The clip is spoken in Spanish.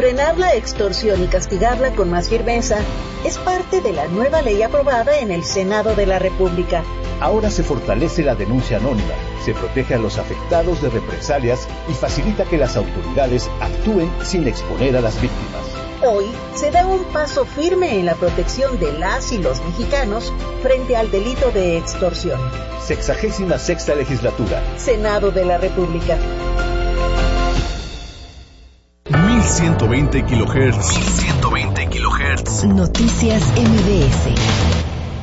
frenar la extorsión y castigarla con más firmeza es parte de la nueva ley aprobada en el Senado de la República. Ahora se fortalece la denuncia anónima, se protege a los afectados de represalias y facilita que las autoridades actúen sin exponer a las víctimas. Hoy se da un paso firme en la protección de las y los mexicanos frente al delito de extorsión. 66ª Legislatura. Senado de la República. 1120 kHz. 1120 kHz. Noticias MBS.